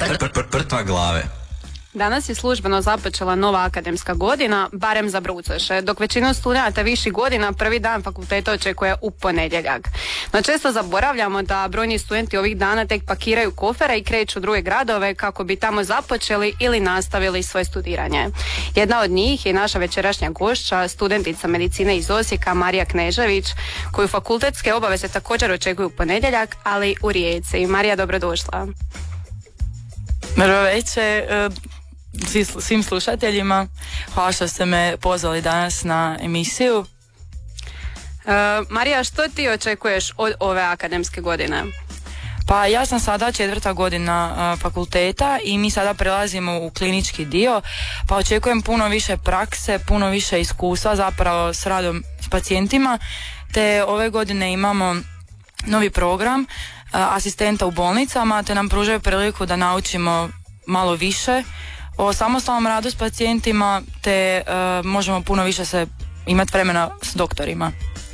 Prtva glave. Danas je službeno započela nova akademska godina, barem za brucoše, dok većinu studenata viših godina prvi dan fakulteta očekuje u ponedjeljak. No često zaboravljamo da brojni studenti ovih dana tek pakiraju kofere i kreću u druge gradove kako bi tamo započeli ili nastavili svoje studiranje. Jedna od njih je naša večerašnja gošća, studentica medicine iz Osijeka Marija Knežević, koju fakultetske obaveze također očekuju u ponedjeljak, ali u Rijeci. Marija, dobrodošla. Dobro večer svim slušateljima. Hvala što ste me pozvali danas na emisiju. Marija, što ti očekuješ od ove akademske godine? Pa ja sam sada 4. godina fakulteta i mi sada prelazimo u klinički dio, pa očekujem puno više prakse, puno više iskustva zapravo s radom s pacijentima, te ove godine imamo novi program asistenta u bolnicama, te nam pružaju priliku da naučimo malo više o samostalnom radu s pacijentima, te možemo puno više imati vremena s doktorima.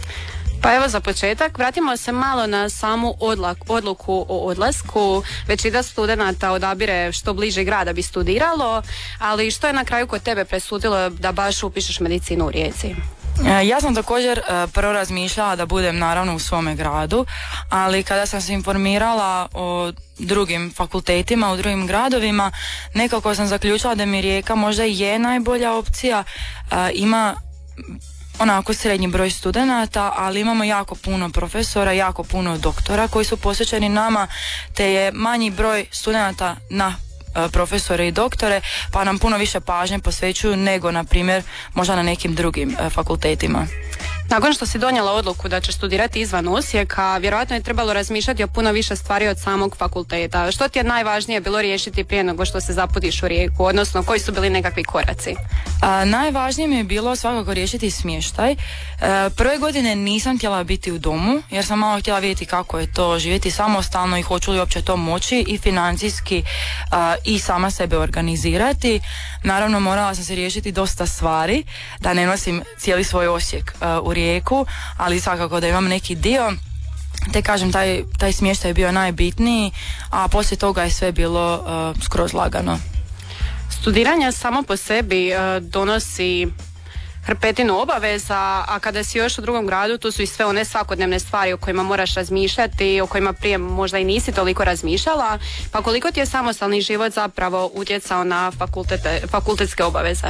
Pa evo za početak, vratimo se malo na samu odluku o odlasku. Većina studenata odabire što bliže grada bi studiralo, ali što je na kraju kod tebe presudilo da baš upišeš medicinu u Rijeci? Ja sam također prvo razmišljala da budem naravno u svome gradu, ali kada sam se informirala o drugim fakultetima u drugim gradovima, nekako sam zaključila da mi Rijeka možda je najbolja opcija. Ima onako srednji broj studenata, ali imamo jako puno profesora, jako puno doktora koji su posvećeni nama, te je manji broj studenata na profesore i doktore, pa nam puno više pažnje posvećuju nego, na primjer, možda na nekim drugim fakultetima. Nakon što si donijela odluku da ćeš studirati izvan Osijeka, vjerojatno je trebalo razmišljati o puno više stvari od samog fakulteta. Što ti je najvažnije bilo riješiti prije nego što se zaputiš u Rijeku, odnosno koji su bili nekakvi koraci? Najvažnije mi je bilo svakako riješiti smještaj. Prve godine nisam htjela biti u domu, jer sam malo htjela vidjeti kako je to živjeti samostalno i hoću li uopće to moći i financijski i sama sebe organizirati. Naravno, morala sam se riješiti dosta stvari, da ne nosim cijeli svoj Osijek u Rijeku, ali svakako da imam neki dio. Te kažem, taj smještaj je bio najbitniji, a poslije toga je sve bilo skroz lagano. Studiranje samo po sebi donosi hrpetinu obaveza, a kada si još u drugom gradu, tu su i sve one svakodnevne stvari o kojima moraš razmišljati, o kojima prije možda i nisi toliko razmišljala. Pa koliko ti je samostalni život zapravo utjecao na fakultetske obaveze?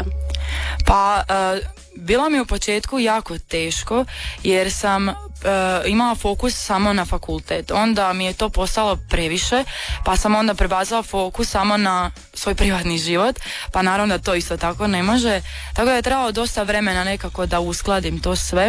Pa bilo mi u početku jako teško, jer sam imala fokus samo na fakultet. Onda mi je to postalo previše, pa sam onda prebacila fokus samo na svoj privatni život, pa naravno da to isto tako ne može. Tako da je trebalo dosta vremena nekako da uskladim to sve.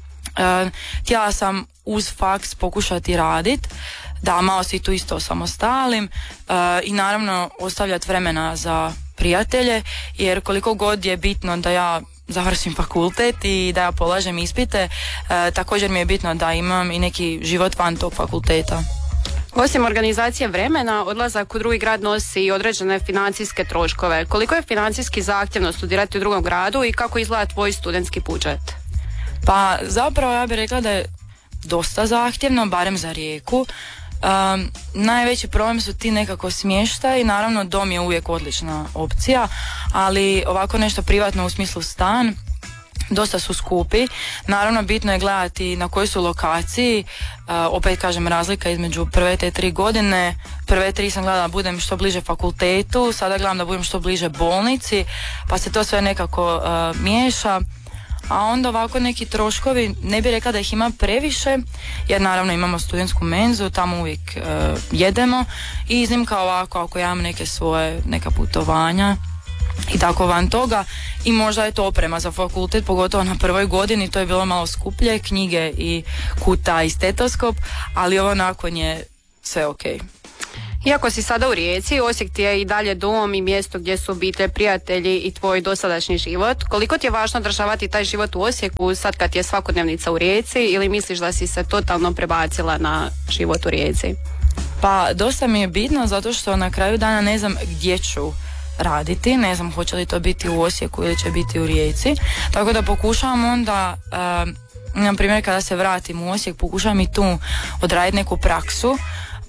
Htjela sam uz faks pokušati radit, da malo si tu isto samostalim i naravno ostavljati vremena za prijatelje, jer koliko god je bitno da ja završim fakultet i da ja polažem ispite, također mi je bitno da imam i neki život van tog fakulteta. Osim organizacije vremena, odlazak u drugi grad nosi i određene financijske troškove. Koliko je financijski zahtjevno studirati u drugom gradu i kako izgleda tvoj studentski budžet? Pa zapravo ja bih rekla da je dosta zahtjevno, barem za Rijeku. Najveći problem su ti nekako smještaj, naravno dom je uvijek odlična opcija, ali ovako nešto privatno u smislu stan dosta su skupi. Naravno bitno je gledati na kojoj su lokaciji, opet kažem razlika između prve te 3 godine. Prve 3 sam gledala da budem što bliže fakultetu, sada gledam da budem što bliže bolnici, pa se to sve nekako miješa. A onda ovako neki troškovi, ne bih rekla da ih ima previše, jer naravno imamo studentsku menzu, tamo uvijek jedemo, i iznimka ovako ako ja imam neka putovanja i tako van toga, i možda je to oprema za fakultet, pogotovo na prvoj godini, to je bilo malo skuplje, knjige i kuta i stetoskop, ali ovo nakon je sve okej. Iako si sada u Rijeci, Osijek ti je i dalje dom i mjesto gdje su obitelj, prijatelji i tvoj dosadašnji život. Koliko ti je važno održavati taj život u Osijeku sad kad je svakodnevnica u Rijeci, ili misliš da si se totalno prebacila na život u Rijeci? Pa dosta mi je bitno, zato što na kraju dana ne znam gdje ću raditi, ne znam hoće li to biti u Osijeku ili će biti u Rijeci, tako da pokušavam onda na primjer kada se vratim u Osijek, pokušavam i tu odraditi neku praksu.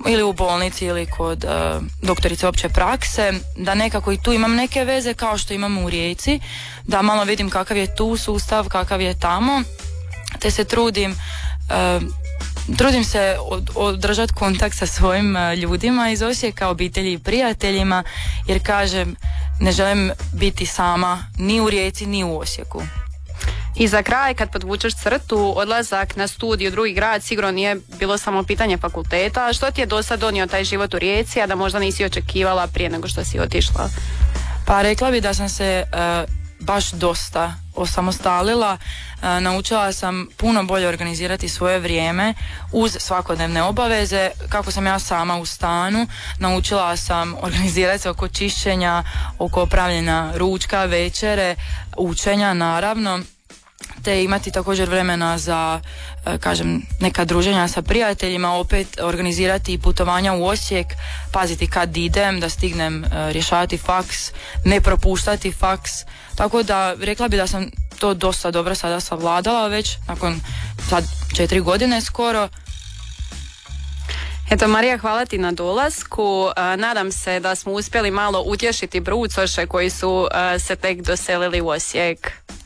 ili u bolnici ili kod doktorice opće prakse, da nekako i tu imam neke veze kao što imam u Rijeci, da malo vidim kakav je tu sustav, kakav je tamo, te se trudim se održati kontakt sa svojim ljudima iz Osijeka, obitelji i prijateljima, jer kažem, ne želim biti sama ni u Rijeci ni u Osijeku. I za kraj, kad podvučeš crtu, odlazak na studij u drugi grad sigurno nije bilo samo pitanje fakulteta. Što ti je do sad donio taj život u Rijeci, a da možda nisi očekivala prije nego što si otišla? Pa rekla bi da sam se baš dosta osamostalila. Naučila sam puno bolje organizirati svoje vrijeme uz svakodnevne obaveze. Kako sam ja sama u stanu, naučila sam organizirati se oko čišćenja, oko pravljenja ručka, večere, učenja naravno, te imati također vremena za, kažem, neka druženja sa prijateljima, opet organizirati putovanja u Osijek, paziti kad idem, da stignem rješavati faks, ne propuštati faks, tako da rekla bi da sam to dosta dobro sada savladala već nakon sad 4 godine skoro. Eto, Marija, hvala ti na dolasku. Nadam se da smo uspjeli malo utješiti brucoše koji su se tek doselili u Osijek.